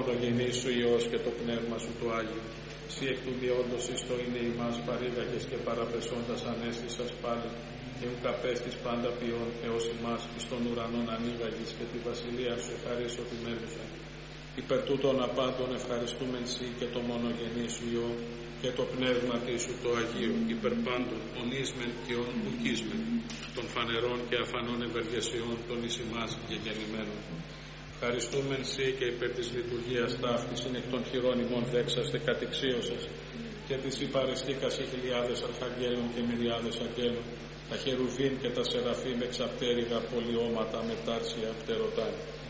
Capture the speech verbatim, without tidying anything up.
μονογενής σου Υιός και το Πνεύμα σου το Άγιο, σύ εκ του διόντος εις το είναι ημάς παρήγαγες και παραπεσόντας ανέστησας πάλι, και ουκ απέστης πάντα ποιόν έως ημάς εις των ουρανών ανοίγαγες και τη βασιλεία σου εχαρίσω τη μέλουσα. Υπερ τούτων απάντων ευχαριστούμεν σοι και το μονογενή σου Υιό και το Πνεύμα σου το Αγίο, υπερ πάντων ονείσμεν και ον ουκίσμεν, των φανερών και αφανών ευεργεσιών των εις ημάς και γεννημένων. Ευχαριστούμεν σοι και υπέρ της λειτουργίας ταύτης είναι εκ των χειρών ημών δέξαστε κατηξίωσας, και της υπαρεστήκας οι χιλιάδες αρχαγγέλων και μυριάδες αγγέλων, τα χερουβίν και τα σεραφείμ εξαπτέρυγα πολιώματα με τάρσια πτερωτά.